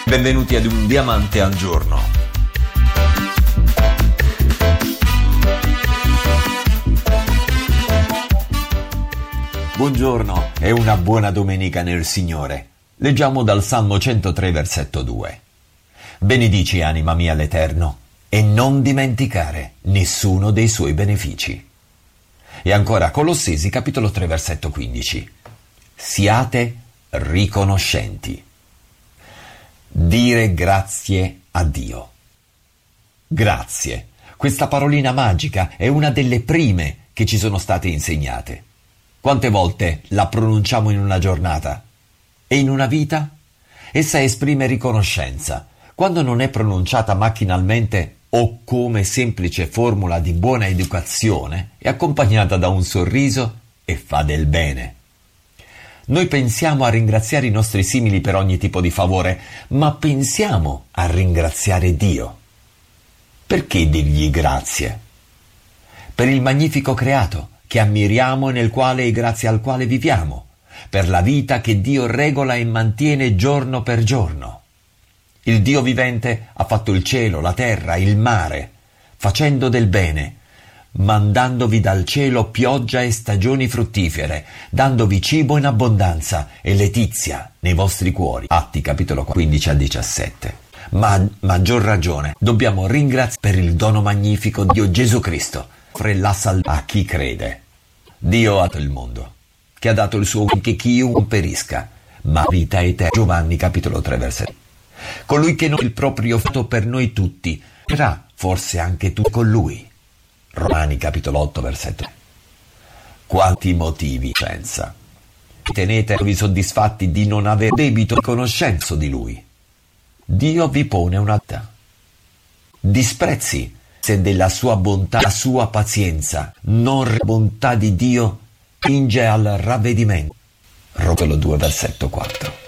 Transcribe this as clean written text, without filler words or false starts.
Benvenuti ad Un Diamante al Giorno. Buongiorno e una buona domenica nel Signore. Leggiamo dal Salmo 103, versetto 2. Benedici, anima mia, l'Eterno, e non dimenticare nessuno dei suoi benefici. E ancora Colossesi, capitolo 3, versetto 15. Siate riconoscenti. Dire grazie a Dio. Grazie. Questa parolina magica è una delle prime che ci sono state insegnate. Quante volte la pronunciamo in una giornata? E in una vita? Essa esprime riconoscenza. Quando non è pronunciata macchinalmente o come semplice formula di buona educazione, è accompagnata da un sorriso e fa del bene. Noi pensiamo a ringraziare i nostri simili per ogni tipo di favore, ma pensiamo a ringraziare Dio. Perché dirgli grazie? Per il magnifico creato che ammiriamo e grazie al quale viviamo, per la vita che Dio regola e mantiene giorno per giorno. Il Dio vivente ha fatto il cielo, la terra, il mare, facendo del bene, mandandovi dal cielo pioggia e stagioni fruttifere, dandovi cibo in abbondanza e letizia nei vostri cuori. Atti capitolo 15 al 17. Ma a maggior ragione dobbiamo ringraziare per il dono magnifico di Dio Gesù Cristo, offre la salvezza a chi crede. Dio ha dato il mondo, che ha dato il suo che chiunque perisca, ma vita eterna. Giovanni capitolo 3 versetto. Colui che non il proprio fatto per noi tutti, sarà forse anche tu con lui. Romani capitolo 8 versetto. Quanti motivi senza. Tenetevi soddisfatti di non aver debito conoscenza di lui. Dio vi pone una vita. Disprezzi se della sua bontà, la sua pazienza, non la bontà di Dio spinge al ravvedimento. Rotolo 2 versetto 4.